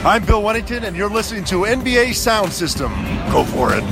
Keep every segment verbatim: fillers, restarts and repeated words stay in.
I'm Bill Wennington, and you're listening to N B A Sound System. Go for it.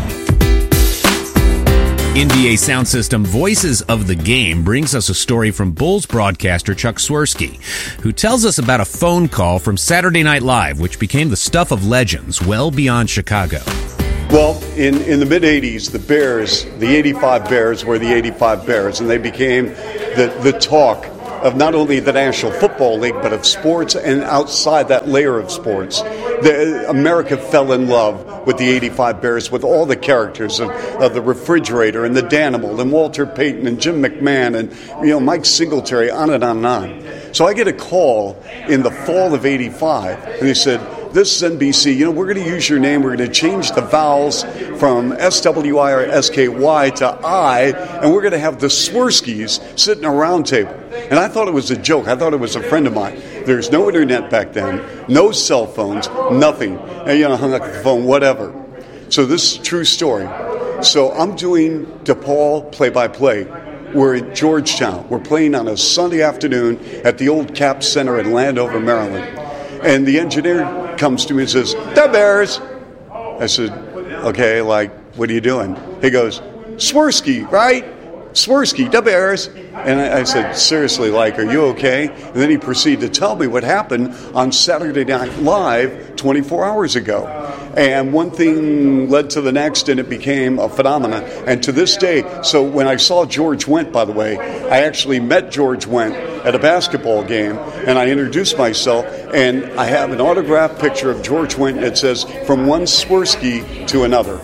N B A Sound System Voices of the Game brings us a story from Bulls broadcaster Chuck Swirsky, who tells us about a phone call from Saturday Night Live, which became the stuff of legends well beyond Chicago. Well, in, in the mid-eighties, the Bears, the eighty-five Bears were the eighty-five Bears, and they became the, the talk of not only the National Football League, but of sports and outside that layer of sports. The, America fell in love with the eighty-five Bears, with all the characters of, of the refrigerator and the Danimal and Walter Payton and Jim McMahon and you know Mike Singletary, on and on and on. So I get a call in the fall of eighty-five, and he said, "This is N B C. You know, we're going to use your name. We're going to change the vowels from S W I or S K Y to I, and we're going to have the Swirskys sit in a round table." And I thought it was a joke. I thought it was a friend of mine. There's no internet back then, no cell phones, nothing. And, you know, hung up the phone, whatever. So this is a true story. So I'm doing DePaul play-by-play. We're at Georgetown. We're playing on a Sunday afternoon at the old Cap Center in Landover, Maryland. And the engineer comes to me and says, "The Bears." I said, "Okay, like, what are you doing?" He goes, "Swirsky, right? Swirsky, the Bears." And I, I said, "Seriously, like, are you okay?" And then he proceeded to tell me what happened on Saturday Night Live twenty-four hours ago. And one thing led to the next, and it became a phenomenon. And to this day, so when I saw George Wendt, by the way, I actually met George Wendt at a basketball game, and I introduced myself, and I have an autographed picture of George Wendt that says, "From one Swirsky to another."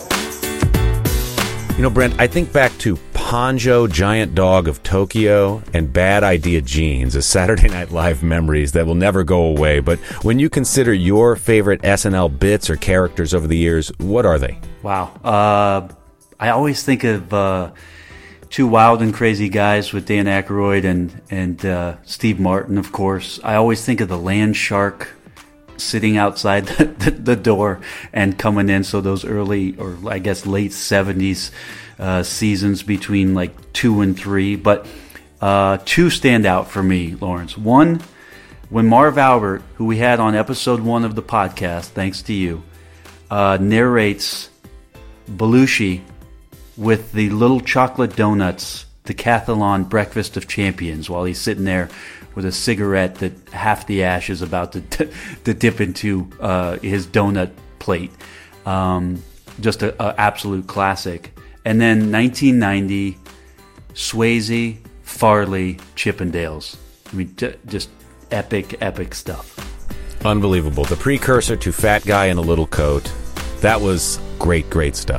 You know, Brent, I think back to Ponjo, Giant Dog of Tokyo, and Bad Idea Jeans as Saturday Night Live memories that will never go away. But when you consider your favorite S N L bits or characters over the years, what are they? Wow. Uh, I always think of uh, Two Wild and Crazy Guys with Dan Aykroyd and, and uh, Steve Martin, of course. I always think of the Land Shark sitting outside the, the, the door and coming in. So those early, or I guess late seventies uh, seasons between like two and three. But uh, two stand out for me, Lawrence. One, when Marv Albert, who we had on episode one of the podcast, thanks to you, uh, narrates Belushi with the little chocolate donuts, Decathlon Breakfast of Champions, while he's sitting there with a cigarette that half the ash is about to, t- to dip into uh, his donut plate. Um, just an absolute classic. And then nineteen ninety, Swayze, Farley, Chippendales. I mean, j- just epic, epic stuff. Unbelievable. The precursor to Fat Guy in a Little Coat. That was great, great stuff.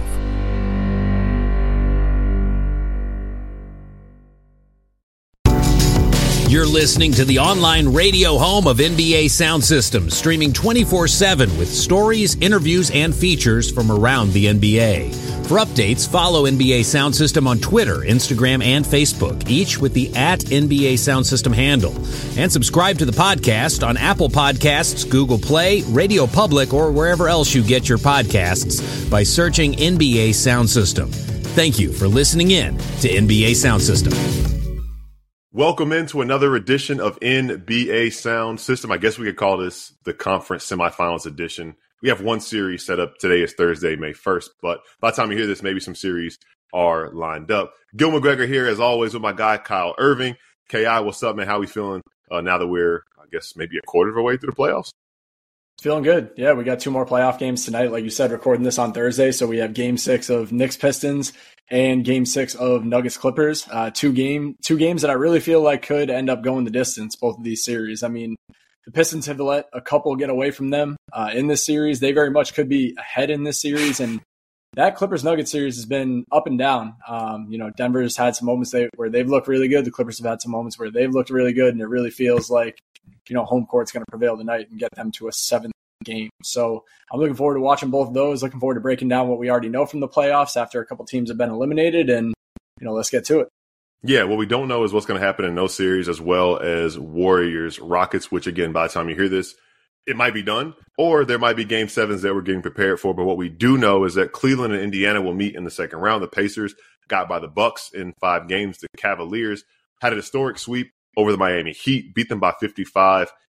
You're listening to the online radio home of N B A Sound Systems, streaming twenty-four seven with stories, interviews, and features from around the N B A. For updates, follow N B A Sound System on Twitter, Instagram, and Facebook, each with the at N B A Sound System handle. And subscribe to the podcast on Apple Podcasts, Google Play, Radio Public, or wherever else you get your podcasts by searching N B A Sound System. Thank you for listening in to N B A Sound System. Welcome into another edition of N B A Sound System. I guess we could call this the conference semifinals edition. We have one series set up. Today is Thursday, May first, but by the time you hear this, maybe some series are lined up. Gil McGregor here, as always, with my guy, Kyle Irving. K I, what's up, man? How we feeling uh, now that we're, I guess, maybe a quarter of a way through the playoffs? Feeling good. Yeah, we got two more playoff games tonight. Like you said, recording this on Thursday. So we have game six of Knicks Pistons and game six of Nuggets Clippers. Uh, two game, two games that I really feel like could end up going the distance, both of these series. I mean, the Pistons have let a couple get away from them uh, in this series. They very much could be ahead in this series. And that Clippers Nuggets series has been up and down. Um, you know, Denver's had some moments they, where they've looked really good. The Clippers have had some moments where they've looked really good. And it really feels like, you know, home court's going to prevail tonight and get them to a seventh game. So I'm looking forward to watching both of those, looking forward to breaking down what we already know from the playoffs after a couple teams have been eliminated. And, you know, let's get to it. Yeah, what we don't know is what's going to happen in those series, as well as Warriors Rockets, which, again, by the time you hear this, it might be done, or there might be game sevens that we're getting prepared for. But what we do know is that Cleveland and Indiana will meet in the second round. The Pacers got by the Bucks in five games. The Cavaliers had a historic sweep over the Miami Heat, beat them by fifty-five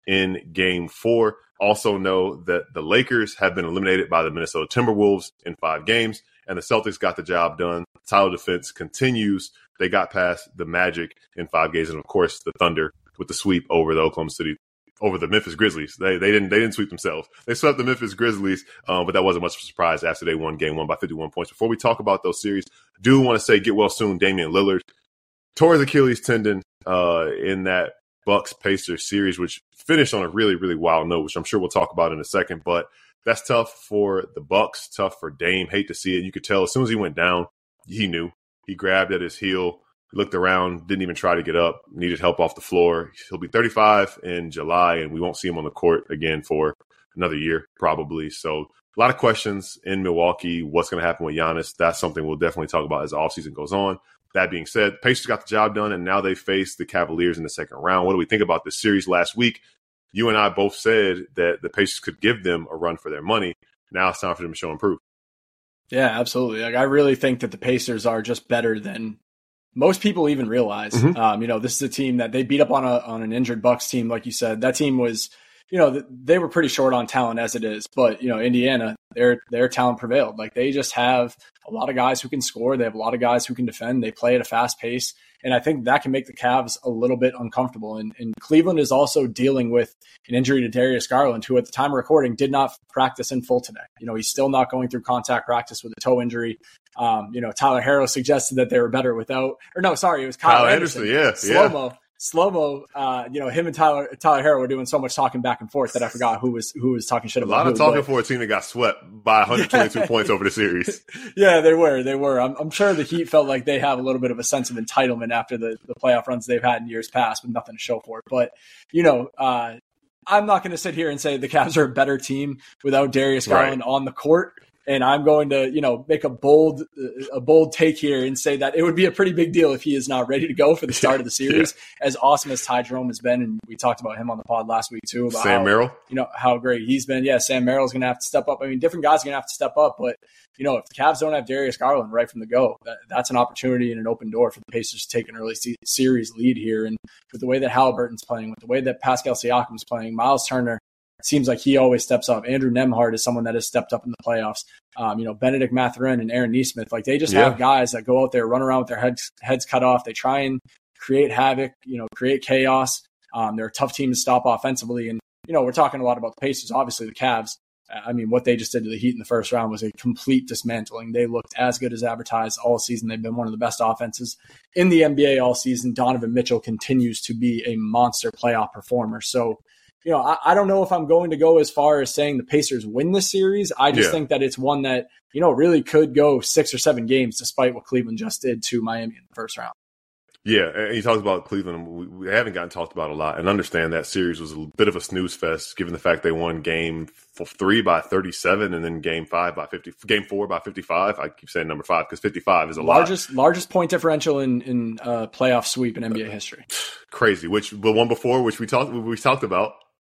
in game four. Also know that the Lakers have been eliminated by the Minnesota Timberwolves in five games, and the Celtics got the job done. Title defense continues. They got past the Magic in five games, and of course the Thunder with the sweep over the Oklahoma City, over the Memphis Grizzlies. They they didn't they didn't sweep themselves. They swept the Memphis Grizzlies, um, but that wasn't much of a surprise after they won game one by fifty-one points. Before we talk about those series, do want to say get well soon, Damian Lillard. Tore his Achilles tendon uh, in that Bucks Pacers series, which finished on a really, really wild note, which I'm sure we'll talk about in a second. But that's tough for the Bucks, tough for Dame. Hate to see it. You could tell as soon as he went down, he knew. He grabbed at his heel, looked around, didn't even try to get up, needed help off the floor. He'll be thirty-five in July, and we won't see him on the court again for another year probably. So a lot of questions in Milwaukee. What's going to happen with Giannis? That's something we'll definitely talk about as the offseason goes on. That being said, Pacers got the job done, and now they face the Cavaliers in the second round. What do we think about this series last week? You and I both said that the Pacers could give them a run for their money. Now it's time for them to show and prove. Yeah, absolutely. Like, I really think that the Pacers are just better than most people even realize. Mm-hmm. Um, you know, this is a team that they beat up on a on an injured Bucks team, like you said. That team was, you know, they were pretty short on talent as it is. But, you know, Indiana, their their talent prevailed. Like, they just have a lot of guys who can score. They have a lot of guys who can defend. They play at a fast pace. And I think that can make the Cavs a little bit uncomfortable. And, and Cleveland is also dealing with an injury to Darius Garland, who at the time of recording did not practice in full today. You know, he's still not going through contact practice with a toe injury. Um, you know, Tyler Harrow suggested that they were better without, or no, sorry, it was Kyle, Kyle Anderson. Anderson. Yeah, Slow-mo. Yeah. Slow-mo, uh, you know, him and Tyler Tyler Harrow were doing so much talking back and forth that I forgot who was who was talking shit about. A lot who, of talking but, for a team that got swept by one hundred twenty-two points over the series. Yeah, they were. They were. I'm, I'm sure the Heat felt like they have a little bit of a sense of entitlement after the, the playoff runs they've had in years past with nothing to show for it. But, you know, uh, I'm not going to sit here and say the Cavs are a better team without Darius Garland right on the court. And I'm going to, you know, make a bold, a bold take here and say that it would be a pretty big deal if he is not ready to go for the start of the series. Yeah. As awesome as Ty Jerome has been, and we talked about him on the pod last week too. About Sam how, Merrill, you know how great he's been. Yeah, Sam Merrill's going to have to step up. I mean, different guys are going to have to step up, but you know, if the Cavs don't have Darius Garland right from the go, that, that's an opportunity and an open door for the Pacers to take an early se- series lead here. And with the way that Halliburton's playing, with the way that Pascal Siakam's playing, Miles Turner. It seems like he always steps up. Andrew Nembhard is someone that has stepped up in the playoffs. Um, you know, Benedict Mathurin and Aaron Nesmith, like they just yeah. have guys that go out there, run around with their heads heads cut off. They try and create havoc, you know, create chaos. Um, they're a tough team to stop offensively. And, you know, we're talking a lot about the Pacers. Obviously, the Cavs, I mean, what they just did to the Heat in the first round was a complete dismantling. They looked as good as advertised all season. They've been one of the best offenses in the N B A all season. Donovan Mitchell continues to be a monster playoff performer. So, you know, I, I don't know if I'm going to go as far as saying the Pacers win this series. I just yeah. think that it's one that, you know, really could go six or seven games despite what Cleveland just did to Miami in the first round. Yeah, and he talks about Cleveland. We, we haven't gotten talked about a lot, and understand that series was a bit of a snooze fest, given the fact they won game three by thirty-seven, and then game five by fifty, game four by fifty-five. I keep saying number five because fifty-five is a largest lot. largest point differential in in uh, playoff sweep in N B A history. Crazy. Which the one before, which we talked we talked about.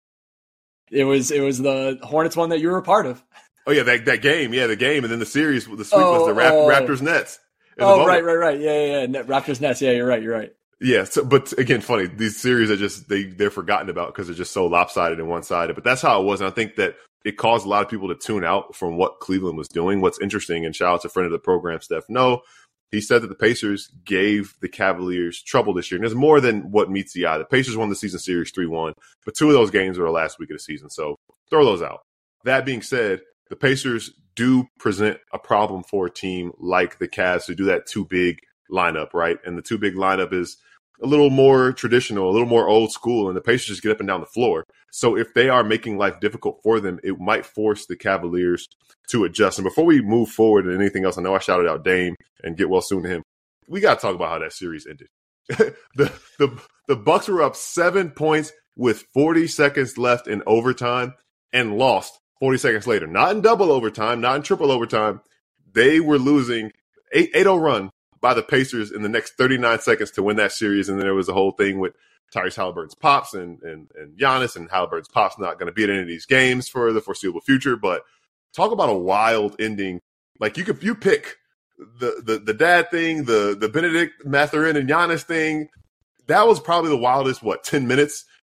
It was it was the Hornets one that you were a part of. Oh yeah, that that game, yeah, the game, and then the series. The sweep oh, was the Rap- oh. Raptors Nets. Oh right, right, right, yeah, yeah, yeah. Raptors Nets. Yeah, you're right, you're right. Yeah, so, but again, funny. These series are just they they're forgotten about because they're just so lopsided and one sided. But that's how it was, and I think that it caused a lot of people to tune out from what Cleveland was doing. What's interesting, and shout out to friend of the program, Steph No. He said that the Pacers gave the Cavaliers trouble this year. And there's more than what meets the eye. The Pacers won the season series three one, but two of those games were the last week of the season. So throw those out. That being said, the Pacers do present a problem for a team like the Cavs to do that too big lineup, right? And the too big lineup is a little more traditional, a little more old school, and the Pacers just get up and down the floor. So if they are making life difficult for them, it might force the Cavaliers to adjust. And before we move forward to anything else, I know I shouted out Dame and get well soon to him. We got to talk about how that series ended. the, the, the Bucks were up seven points with forty seconds left in overtime and lost forty seconds later. Not in double overtime, not in triple overtime. They were losing eight oh run by the Pacers in the next thirty-nine seconds to win that series. And then there was a whole thing with Tyrese Halliburton's pops and, and, and Giannis, and Halliburton's pops not going to be at any of these games for the foreseeable future. But talk about a wild ending. Like you could, you pick the, the, the dad thing, the, the Benedict Mathurin and Giannis thing. That was probably the wildest, what, ten minutes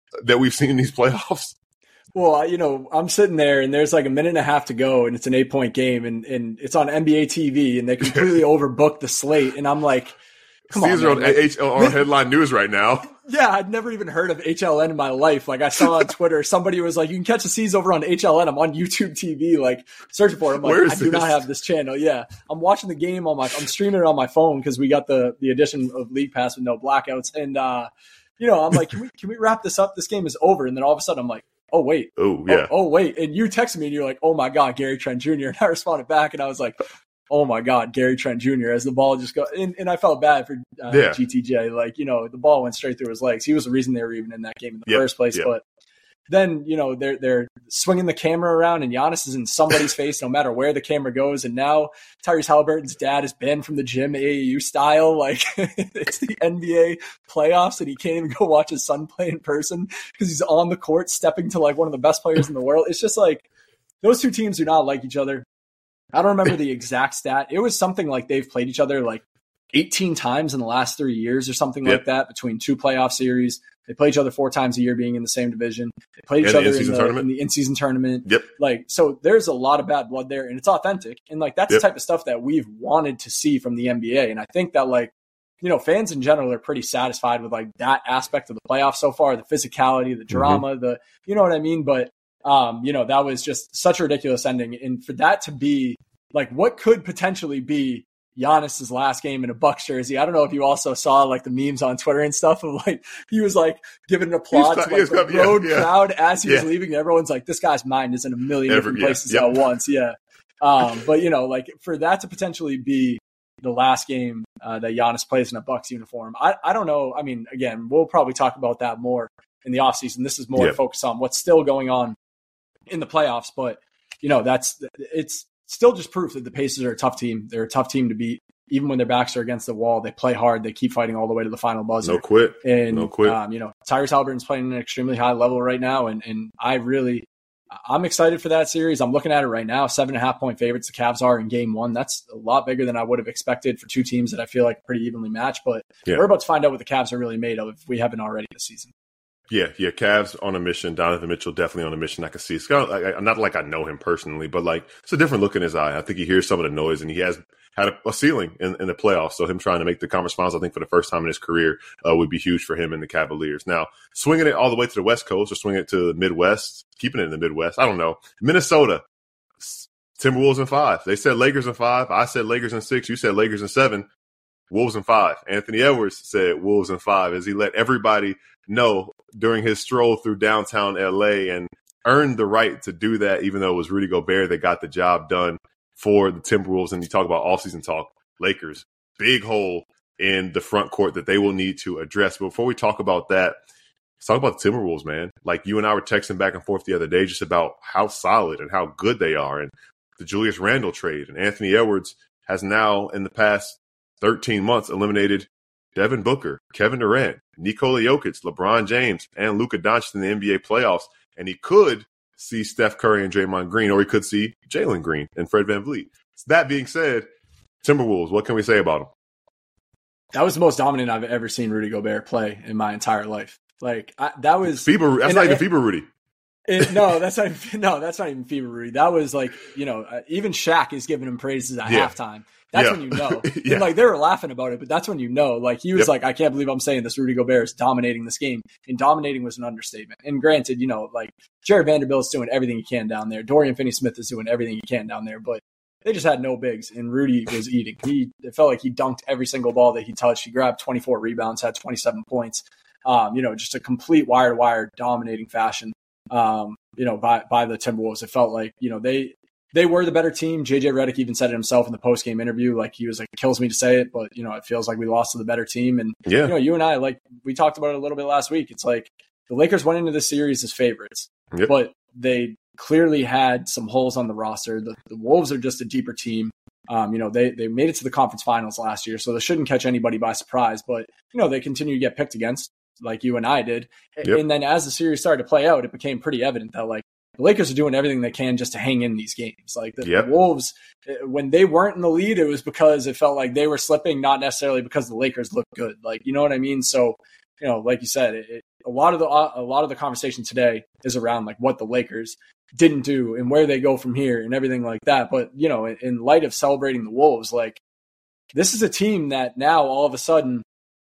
that we've seen in these playoffs? Well, you know, I'm sitting there and there's like a minute and a half to go and it's an eight point game and, and it's on N B A T V and they completely overbooked the slate. And I'm like, come These on, are man. on, H- on headline news right now. Yeah, I'd never even heard of H L N in my life. Like I saw on Twitter, somebody was like, you can catch the C's over on H L N. I'm on YouTube T V, like searching for it. I'm like, Where is I do this? not have this channel. Yeah. I'm watching the game on my, I'm streaming it on my phone because we got the, the edition of League Pass with no blackouts. And, uh, you know, I'm like, can we, can we wrap this up? This game is over. And then all of a sudden I'm like, oh, wait. Oh, yeah. Oh, oh, wait. And you texted me and you're like, oh my God, Gary Trent Junior And I responded back and I was like, oh my God, Gary Trent Junior as the ball just go and, and I felt bad for uh, Yeah. G T J. Like, you know, the ball went straight through his legs. He was the reason they were even in that game in the Yep. first place. Yep. But then, you know, they're, they're swinging the camera around and Giannis is in somebody's face no matter where the camera goes. And now Tyrese Halliburton's dad is banned from the gym A A U style. Like it's the N B A playoffs and he can't even go watch his son play in person because he's on the court stepping to like one of the best players in the world. It's just like those two teams do not like each other. I don't remember the exact stat. It was something like they've played each other like eighteen times in the last three years or something Yep. like that between two playoff series. They play each other four times a year being in the same division. They play each And the other in in-season the, tournament. in the in-season tournament. Yep. Like, so there's a lot of bad blood there and it's authentic. And like, that's Yep. the type of stuff that we've wanted to see from the N B A. And I think that like, you know, fans in general are pretty satisfied with like that aspect of the playoffs so far, the physicality, the drama, mm-hmm. the, you know what I mean? But, um, you know, that was just such a ridiculous ending. And for that to be like, what could potentially be Giannis's last game in a Bucks jersey. I don't know if you also saw like the memes on Twitter and stuff of like, he was like giving an applaud He's, to like, the coming, road yeah, yeah. crowd as he yeah. was leaving. And everyone's like, this guy's mind is in a million Every, different yeah, places yep. at once. Yeah. Um, but you know, like for that to potentially be the last game uh, that Giannis plays in a Bucks uniform, I, I don't know. I mean, again, we'll probably talk about that more in the offseason. This is more yeah. focused on what's still going on in the playoffs, but you know, that's, it's still just proof that the Pacers are a tough team. They're a tough team to beat. Even when their backs are against the wall, they play hard. They keep fighting all the way to the final buzzer. No quit. And, no quit. Um, you know, Tyrese Halliburton's playing at an extremely high level right now. And, and I really, I'm excited for that series. I'm looking at it right now. Seven and a half point favorites the Cavs are in game one. That's a lot bigger than I would have expected for two teams that I feel like are pretty evenly matched. But yeah. we're about to find out what the Cavs are really made of if we haven't already this season. Yeah, yeah, Cavs on a mission. Donovan Mitchell definitely on a mission. I can see. It's kind of like, not like I know him personally, but like it's a different look in his eye. I think he hears some of the noise, and he has had a, a ceiling in, in the playoffs. So him trying to make the conference finals, I think for the first time in his career, uh, would be huge for him and the Cavaliers. Now, swinging it all the way to the West Coast or swinging it to the Midwest, keeping it in the Midwest, I don't know. Minnesota, Timberwolves in five. They said Lakers in five. I said Lakers in six. You said Lakers in seven. Wolves in five. Anthony Edwards said Wolves in five as he let everybody know during his stroll through downtown L A and earned the right to do that, even though it was Rudy Gobert that got the job done for the Timberwolves. And you talk about offseason talk, Lakers, big hole in the front court that they will need to address. But before we talk about that, let's talk about the Timberwolves, man. Like you and I were texting back and forth the other day just about how solid and how good they are. And the Julius Randle trade and Anthony Edwards has now in the past thirteen months eliminated Devin Booker, Kevin Durant, Nikola Jokic, LeBron James, and Luka Doncic in the N B A playoffs. And he could see Steph Curry and Draymond Green, or he could see Jalen Green and Fred VanVleet. So that being said, Timberwolves, what can we say about them? That was the most dominant I've ever seen Rudy Gobert play in my entire life. Like I, that was FIBA. That's not I, even FIBA Rudy. It, no, that's not. Even, no, that's not even FIBA Rudy. That was like, you know, uh, even Shaq is giving him praises at yeah. halftime. That's yeah. when you know. yeah. And like they were laughing about it, but that's when you know. Like he was yep. like, I can't believe I'm saying this. Rudy Gobert is dominating this game, and dominating was an understatement. And granted, you know, like Jared Vanderbilt's doing everything he can down there. Dorian Finney-Smith is doing everything he can down there, but they just had no bigs, and Rudy was eating. He it felt like he dunked every single ball that he touched. He grabbed twenty-four rebounds, had twenty-seven points. Um, you know, just a complete wire to wire dominating fashion. Um, you know, by by the Timberwolves, it felt like you know they. They were the better team. J J Redick even said it himself in the post-game interview. Like he was like, it kills me to say it, but you know, it feels like we lost to the better team. And yeah. you know, you and I, like we talked about it a little bit last week. It's like the Lakers went into this series as favorites, yep. but they clearly had some holes on the roster. The, the Wolves are just a deeper team. Um, you know, they they made it to the conference finals last year, so they shouldn't catch anybody by surprise. But you know, they continue to get picked against, like you and I did. Yep. And then as the series started to play out, it became pretty evident that like. The Lakers are doing everything they can just to hang in these games. Like the, yep. the Wolves, when they weren't in the lead, it was because it felt like they were slipping, not necessarily because the Lakers looked good. Like, you know what I mean? So you know, like you said, it, a lot of the a lot of the conversation today is around like what the Lakers didn't do and where they go from here and everything like that. But, you know, in, in light of celebrating the Wolves, like this is a team that now all of a sudden,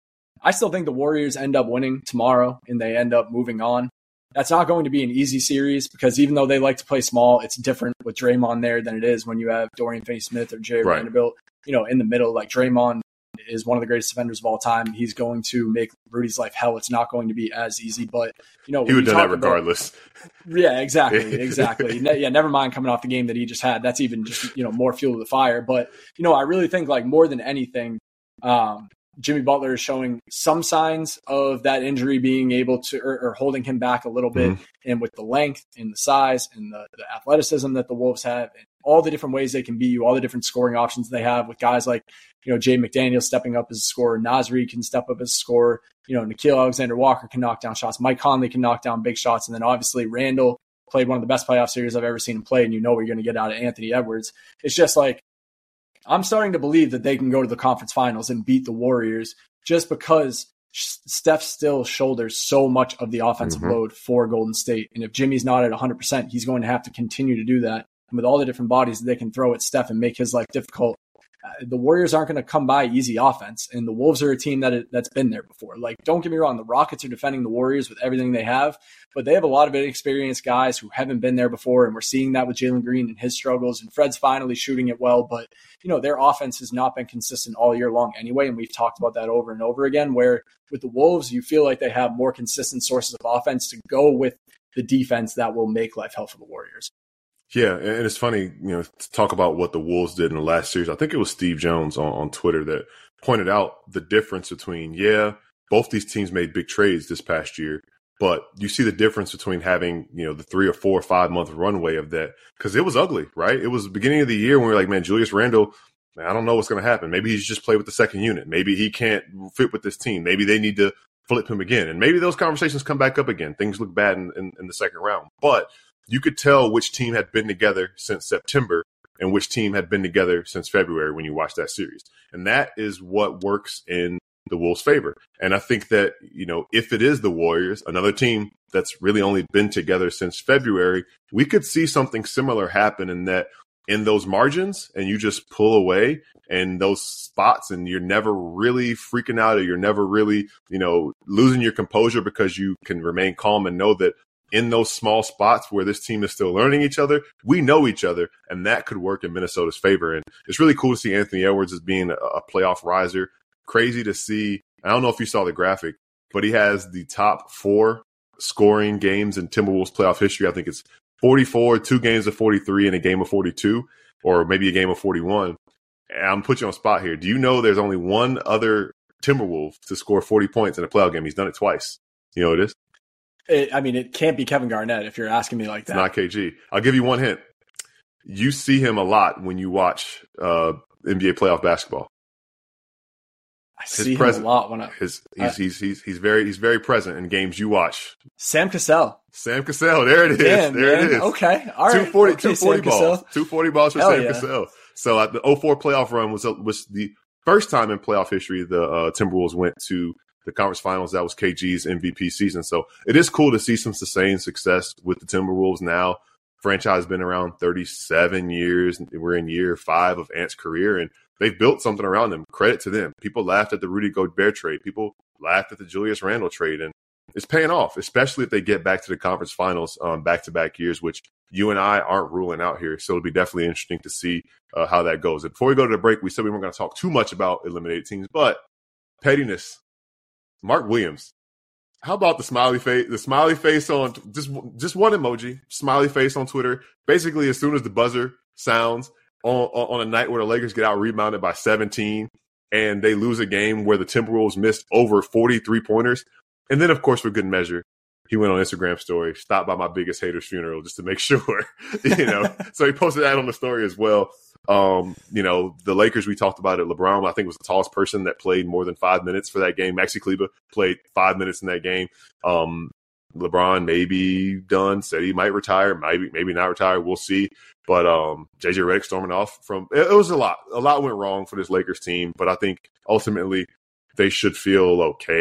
I still think the Warriors end up winning tomorrow and they end up moving on. That's not going to be an easy series because even though they like to play small, it's different with Draymond there than it is when you have Dorian Finney-Smith or Jay Right. Vanderbilt, you know, in the middle. Like Draymond is one of the greatest defenders of all time. He's going to make Rudy's life hell. It's not going to be as easy, but you know, He would have done that about, regardless. yeah, exactly. Exactly. Ne- yeah. Never mind coming off the game that he just had. That's even just, you know, more fuel to the fire. But, you know, I really think like more than anything, um, Jimmy Butler is showing some signs of that injury being able to, or, or holding him back a little bit. Mm-hmm. And with the length and the size and the, the athleticism that the Wolves have, and all the different ways they can beat you, all the different scoring options they have with guys like, you know, Jay McDaniel stepping up as a scorer, Nasri can step up as a scorer, you know, Nickeil Alexander-Walker can knock down shots, Mike Conley can knock down big shots, and then obviously Randall played one of the best playoff series I've ever seen him play, and you know what you're going to get out of Anthony Edwards. It's just like, I'm starting to believe that they can go to the conference finals and beat the Warriors just because Steph still shoulders so much of the offensive mm-hmm. load for Golden State. And if Jimmy's not at one hundred percent, he's going to have to continue to do that. And with all the different bodies that they can throw at Steph and make his life difficult, uh, the Warriors aren't going to come by easy offense. And the Wolves are a team that that's been there before. Like, don't get me wrong, the Rockets are defending the Warriors with everything they have, but they have a lot of inexperienced guys who haven't been there before. And we're seeing that with Jalen Green and his struggles. And Fred's finally shooting it well, but you know, their offense has not been consistent all year long anyway. And we've talked about that over and over again, where with the Wolves, you feel like they have more consistent sources of offense to go with the defense that will make life hell for the Warriors. Yeah, and it's funny, you know, to talk about what the Wolves did in the last series. I think it was Steve Jones on, on Twitter that pointed out the difference between, yeah, both these teams made big trades this past year, but you see the difference between having, you know, the three or four or five month runway of that, because it was ugly, right? It was the beginning of the year when we were like, man, Julius Randle, man, I don't know what's going to happen. Maybe he's just played with the second unit. Maybe he can't fit with this team. Maybe they need to flip him again. And maybe those conversations come back up again. Things look bad in, in, in the second round. But you could tell which team had been together since September and which team had been together since February when you watch that series. And that is what works in the Wolves' favor. And I think that, you know, if it is the Warriors, another team that's really only been together since February, we could see something similar happen in that in those margins and you just pull away and those spots and you're never really freaking out or you're never really, you know, losing your composure because you can remain calm and know that in those small spots where this team is still learning each other, we know each other, and that could work in Minnesota's favor. And it's really cool to see Anthony Edwards as being a, a playoff riser. Crazy to see. I don't know if you saw the graphic, but he has the top four scoring games in Timberwolves playoff history. I think it's forty-four, two games of forty-three, and a game of forty-two, or maybe a game of forty-one. And I'm putting you on the spot here. Do you know there's only one other Timberwolf to score forty points in a playoff game? He's done it twice. You know what it is? It, I mean, it can't be Kevin Garnett if you're asking me like that. It's not K G. I'll give you one hint. You see him a lot when you watch uh, N B A playoff basketball. I his see present, him a lot when I. His, he's, I, he's he's he's very he's very present in games you watch. Sam Cassell. Sam Cassell. There it is. Damn, there man. it is. Okay. All right. two forty, okay, two forty balls. two forty balls for Hell Sam yeah. Cassell. So uh, the oh four playoff run was was the first time in playoff history the uh, Timberwolves went to the conference finals. That was K G's M V P season. So it is cool to see some sustained success with the Timberwolves now. Franchise has been around thirty-seven years. We're in year five of Ant's career, and they've built something around them. Credit to them. People laughed at the Rudy Gobert trade. People laughed at the Julius Randle trade, and it's paying off, especially if they get back to the conference finals um, back-to-back years, which you and I aren't ruling out here. So it'll be definitely interesting to see uh, how that goes. And before we go to the break, we said we weren't going to talk too much about eliminated teams, but pettiness. Mark Williams. How about the smiley face? The smiley face on just just one emoji, smiley face on Twitter. Basically, as soon as the buzzer sounds on, on, on a night where the Lakers get out rebounded by seventeen and they lose a game where the Timberwolves missed over forty three-pointers. And then, of course, for good measure, he went on Instagram story, stopped by my biggest hater's funeral just to make sure, you know. So he posted that on the story as well. Um, you know, the Lakers, we talked about it. LeBron, I think, was the tallest person that played more than five minutes for that game. Maxi Kleber played five minutes in that game. Um, LeBron may be done, said he might retire, maybe maybe not retire. We'll see. But um, J J Redick storming off from it, it was a lot. A lot went wrong for this Lakers team, but I think ultimately they should feel okay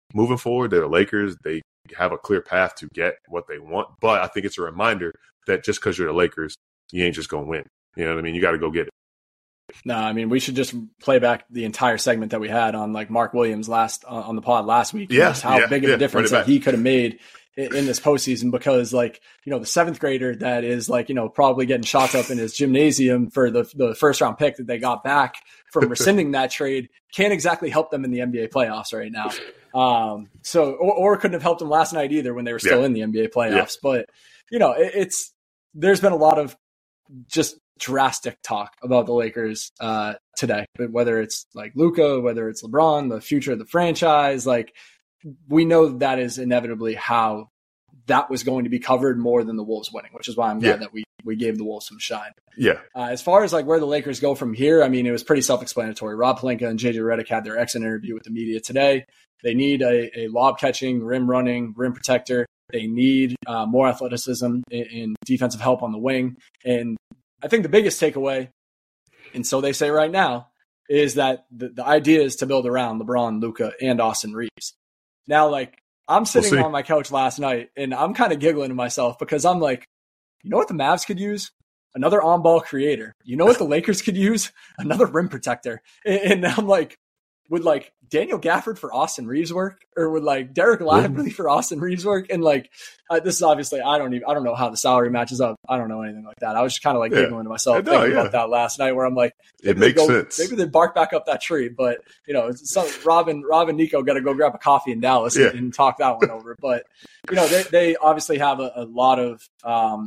moving forward. They're the Lakers. They have a clear path to get what they want. But I think it's a reminder that just because you're the Lakers, you ain't just going to win. You know what I mean? You got to go get it. No, I mean, we should just play back the entire segment that we had on like Mark Williams last uh, on the pod last week. Yeah, how yeah, big of yeah, a difference right that he could have made in, in this postseason, because like, you know, the seventh grader that is like, you know, probably getting shots up in his gymnasium for the the first round pick that they got back from rescinding that trade can't exactly help them in the N B A playoffs right now. Um, so, or, or couldn't have helped them last night either when they were still yeah. in the N B A playoffs. Yeah. But, you know, it, it's, there's been a lot of just drastic talk about the Lakers uh, today, but whether it's like Luka, whether it's LeBron, the future of the franchise, like we know that is inevitably how that was going to be covered more than the Wolves winning, which is why I'm glad yeah. that we, we gave the Wolves some shine. Yeah. Uh, as far as like where the Lakers go from here, I mean, it was pretty self-explanatory. Rob Pelinka and J J Redick had their exit interview with the media today. They need a, a lob catching, rim running, rim protector. They need uh, more athleticism and defensive help on the wing. And I think the biggest takeaway, and so they say right now, is that the, the idea is to build around LeBron, Luka, and Austin Reeves. Now, like, I'm sitting we'll on my couch last night, and I'm kind of giggling to myself because I'm like, you know what the Mavs could use? Another on-ball creator. You know what the Lakers could use? Another rim protector. And, and I'm like, would like Daniel Gafford for Austin Reeves work, or would like Derek Lively for Austin Reeves work? And like, uh, this is obviously, I don't even, I don't know how the salary matches up. I don't know anything like that. I was just kind of like yeah. giggling to myself know, thinking yeah. about that last night, where I'm like, it makes go, sense. Maybe they bark back up that tree, but you know, it's some, Rob and Rob and Nico got to go grab a coffee in Dallas yeah. and, and talk that one over. But you know, they they obviously have a, a lot of um,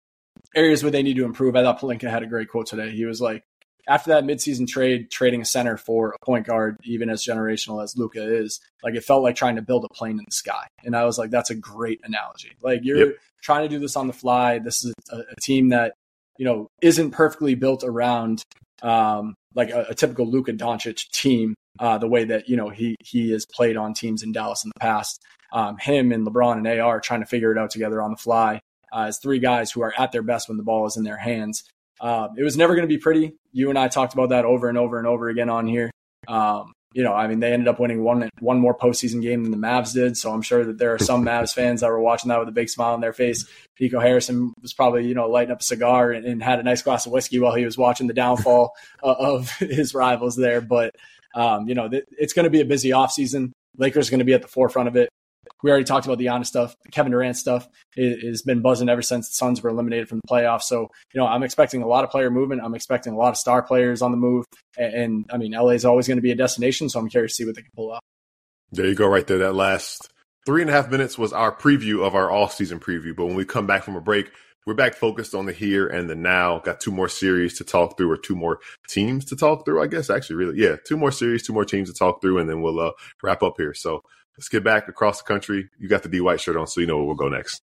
areas where they need to improve. I thought Pelinka had a great quote today. He was like, after that midseason trade, trading a center for a point guard, even as generational as Luka is, like it felt like trying to build a plane in the sky. And I was like, that's a great analogy. Like you're yep. trying to do this on the fly. This is a, a team that, you know, isn't perfectly built around um, like a, a typical Luka Doncic team, uh, the way that, you know, he he has played on teams in Dallas in the past. Um, him and LeBron and A R trying to figure it out together on the fly uh, as three guys who are at their best when the ball is in their hands. Um, it was never going to be pretty. You and I talked about that over and over and over again on here. Um, you know, I mean, they ended up winning one one more postseason game than the Mavs did. So I'm sure that there are some Mavs fans that were watching that with a big smile on their face. Nico Harrison was probably, you know, lighting up a cigar and, and had a nice glass of whiskey while he was watching the downfall uh, of his rivals there. But, um, you know, th- it's going to be a busy offseason. Lakers are going to be at the forefront of it. We already talked about the Giannis stuff. The Kevin Durant stuff has been buzzing ever since the Suns were eliminated from the playoffs. So, you know, I'm expecting a lot of player movement. I'm expecting a lot of star players on the move. And, and I mean, L A is always going to be a destination, so I'm curious to see what they can pull off. There you go right there. That last three and a half minutes was our preview of our off-season preview. But when we come back from a break, we're back focused on the here and the now. Got two more series to talk through, or two more teams to talk through, I guess. Actually, really, yeah, two more series, two more teams to talk through, and then we'll uh, wrap up here. So let's get back across the country. You got the D White shirt on, so you know where we'll go next.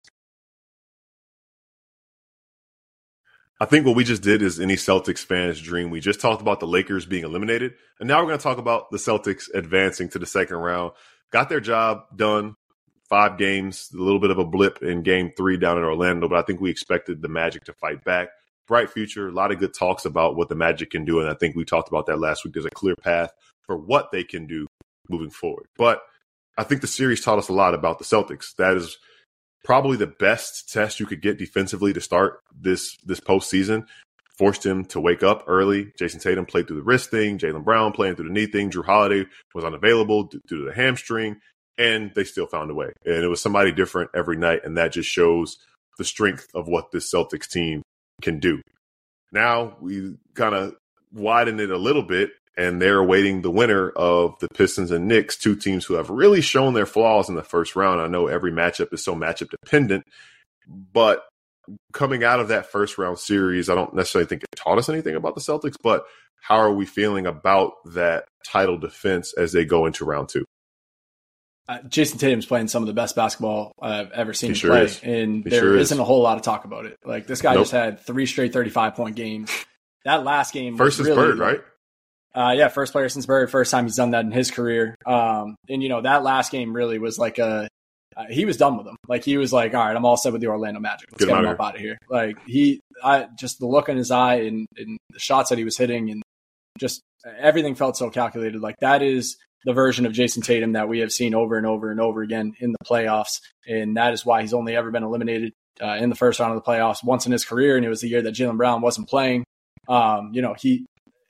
I think what we just did is any Celtics fan's dream. We just talked about the Lakers being eliminated, and now we're going to talk about the Celtics advancing to the second round. Got their job done. Five games, a little bit of a blip in game three down in Orlando, but I think we expected the Magic to fight back. Bright future, a lot of good talks about what the Magic can do, and I think we talked about that last week. There's a clear path for what they can do moving forward. But I think the series taught us a lot about the Celtics. That is probably the best test you could get defensively to start this this postseason. Forced him to wake up early. Jason Tatum played through the wrist thing. Jaylen Brown playing through the knee thing. Drew Holiday was unavailable due to the hamstring, and they still found a way. And it was somebody different every night, and that just shows the strength of what this Celtics team can do. Now we kind of widen it a little bit, and they're awaiting the winner of the Pistons and Knicks, two teams who have really shown their flaws in the first round. I know every matchup is so matchup dependent, but coming out of that first round series, I don't necessarily think it taught us anything about the Celtics, but how are we feeling about that title defense as they go into round two? Uh, Jason Tatum's playing some of the best basketball I've ever seen He him sure play, is. and He there sure isn't is. a whole lot of talk about it. Like this guy Nope. just had three straight thirty-five point games. That last game First was is really, Bird, right? Uh, yeah, first player since Bird. First time he's done that in his career. Um, and you know that last game really was like a uh, he was done with them. Like he was like, all right, I'm all set with the Orlando Magic. Let's Get get, him him out up out of here. Like he, I just the look in his eye and, and the shots that he was hitting and just everything felt so calculated. Like that is the version of Jason Tatum that we have seen over and over and over again in the playoffs. And that is why he's only ever been eliminated uh, in the first round of the playoffs once in his career. And it was the year that Jaylen Brown wasn't playing. Um, you know, he,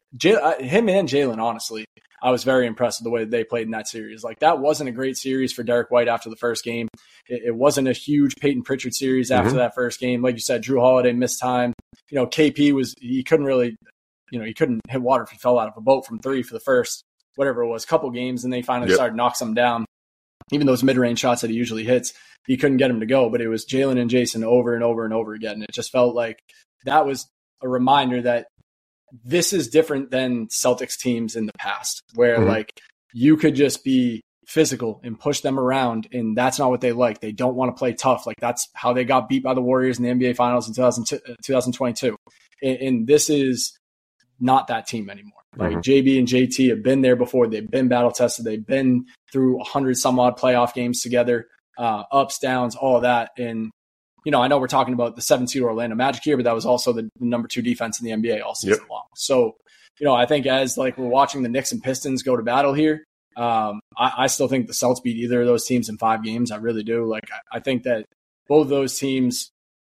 J- him and Jaylen, honestly, I was very impressed with the way they played in that series. Like, that wasn't a great series for Derek White after the first game. It, it wasn't a huge Peyton Pritchard series after mm-hmm. that first game. Like you said, Drew Holiday missed time. You know, K P was, he couldn't really, you know, he couldn't hit water if he fell out of a boat from three for the first, whatever it was, couple games. And they finally yep. started to knock some down. Even those mid-range shots that he usually hits, he couldn't get him to go. But it was Jaylen and Jason over and over and over again. And it just felt like that was a reminder that this is different than Celtics teams in the past, where mm-hmm. like you could just be physical and push them around, and that's not what they like. They don't want to play tough. Like, that's how they got beat by the Warriors in the N B A Finals in twenty twenty-two. And, and this is not that team anymore. Like mm-hmm. J B and J T have been there before. They've been battle tested. They've been through a hundred some odd playoff games together, uh, ups, downs, all of that. And you know, I know we're talking about the seven seed Orlando Magic here, but that was also the number two defense in the N B A all season yep. long. So, you know, I think as like we're watching the Knicks and Pistons go to battle here, um, I, I still think the Celtics beat either of those teams in five games. I really do. Like, I, I think that both those teams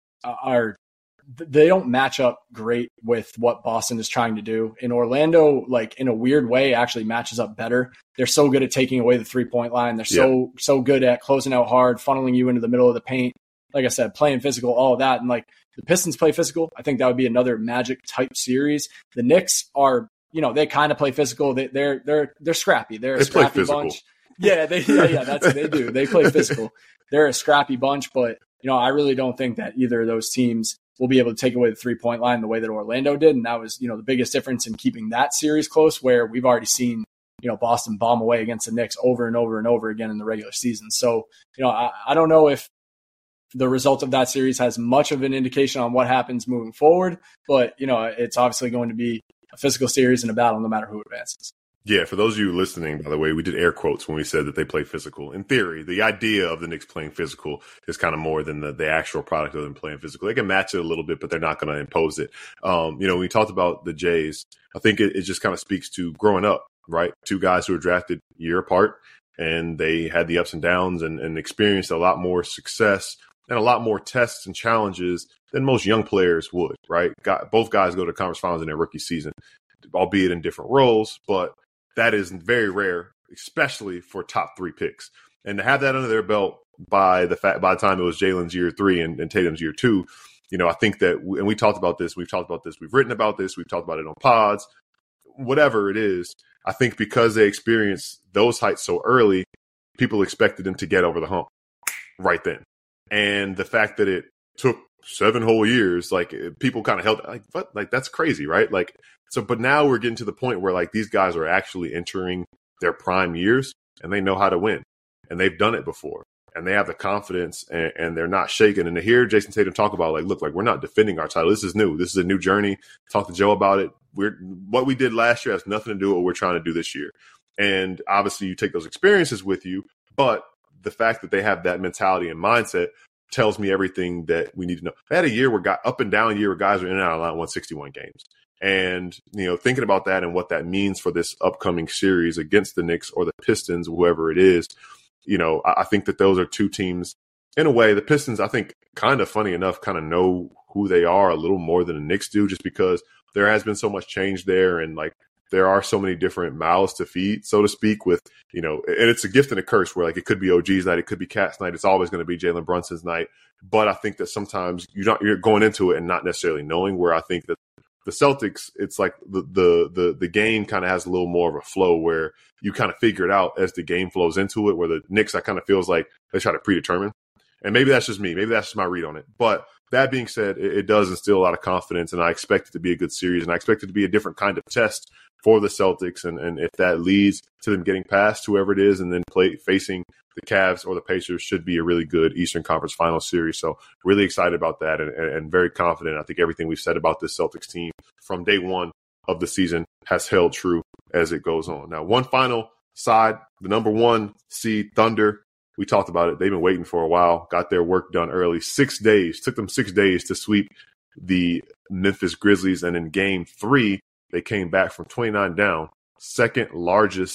are, they don't match up great with what Boston is trying to do. In Orlando, like in a weird way, actually matches up better. They're so good at taking away the three point line. They're so, yep. so good at closing out hard, funneling you into the middle of the paint. Like I said, playing physical, all of that. And like the Pistons play physical. I think that would be another Magic type series. The Knicks are, you know, they kind of play physical. They, they're, they're, they're scrappy. They're a they scrappy bunch. Yeah. They, yeah, yeah, that's what they do. They play physical. They're a scrappy bunch, but you know, I really don't think that either of those teams will be able to take away the three point line the way that Orlando did. And that was, you know, the biggest difference in keeping that series close, where we've already seen, you know, Boston bomb away against the Knicks over and over and over again in the regular season. So, you know, I, I don't know if the result of that series has much of an indication on what happens moving forward, but you know, it's obviously going to be a physical series and a battle no matter who advances. Yeah, for those of you listening, by the way, we did air quotes when we said that they play physical. In theory, the idea of the Knicks playing physical is kind of more than the, the actual product of them playing physical. They can match it a little bit, but they're not going to impose it. Um, you know, when we talked about the Jays, I think it, it just kind of speaks to growing up, right? Two guys who were drafted a year apart, and they had the ups and downs and, and experienced a lot more success and a lot more tests and challenges than most young players would, right? Got, both guys go to conference finals in their rookie season, albeit in different roles, but that is very rare, especially for top three picks. And to have that under their belt by the fact, by the time it was Jaylen's year three and, and Tatum's year two, you know, I think that, and we talked about this, we've talked about this, we've written about this, we've talked about it on pods, whatever it is. I think because they experienced those heights so early, people expected them to get over the hump right then. And the fact that it took seven whole years, like people kind of held like, what? Like, that's crazy, right? Like, so, but now we're getting to the point where like these guys are actually entering their prime years and they know how to win and they've done it before and they have the confidence and, and they're not shaken. And to hear Jason Tatum talk about like, look, like we're not defending our title. This is new. This is a new journey. Talk to Joe about it. We're what we did last year has nothing to do with what we're trying to do this year. And obviously you take those experiences with you, but the fact that they have that mentality and mindset tells me everything that we need to know. I had a year where got up and down year where guys are in and out of line, won sixty-one games. And, you know, thinking about that and what that means for this upcoming series against the Knicks or the Pistons, whoever it is, you know, I, I think that those are two teams in a way. The Pistons, I think, kind of funny enough, kind of know who they are a little more than the Knicks do, just because there has been so much change there. And like, there are so many different mouths to feed, so to speak, with, you know, and it's a gift and a curse where like it could be O G's night, it could be Cat's night. It's always going to be Jalen Brunson's night. But I think that sometimes you're not, you're going into it and not necessarily knowing, where I think that the Celtics, it's like the, the, the, the game kind of has a little more of a flow where you kind of figure it out as the game flows into it, where the Knicks, I kind of feels like they try to predetermine. And maybe that's just me. Maybe that's just my read on it. But that being said, it, it does instill a lot of confidence, and I expect it to be a good series, and I expect it to be a different kind of test for the Celtics. And, and if that leads to them getting past whoever it is and then play facing the Cavs or the Pacers, should be a really good Eastern Conference Finals series. So really excited about that and, and very confident. I think everything we've said about this Celtics team from day one of the season has held true as it goes on. Now, one final side, the number one seed Thunder. We talked about it. They've been waiting for a while, got their work done early. Six days, took them six days to sweep the Memphis Grizzlies. And in game three, they came back from twenty-nine down, second largest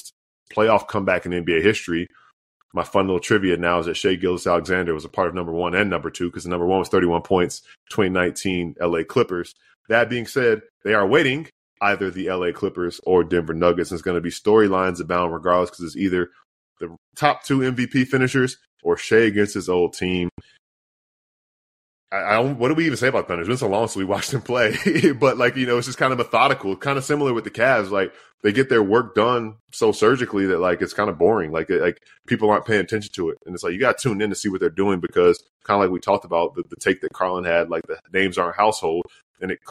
playoff comeback in N B A history. My fun little trivia now is that Shai Gilgeous-Alexander was a part of number one and number two, because the number one was thirty-one points, twenty nineteen L A Clippers. That being said, they are waiting either the L A Clippers or Denver Nuggets. And it's going to be storylines abound regardless, because it's either the top two M V P finishers or Shai against his old team. I, I don't, what do we even say about Thunder? It's been so long since we watched them play. But, like, you know, it's just kind of methodical, kind of similar with the Cavs. Like, they get their work done so surgically that, like, it's kind of boring. Like, it, like people aren't paying attention to it. And it's like, you got to tune in to see what they're doing, because kind of like we talked about the, the take that Carlin had, like, the names aren't household. And it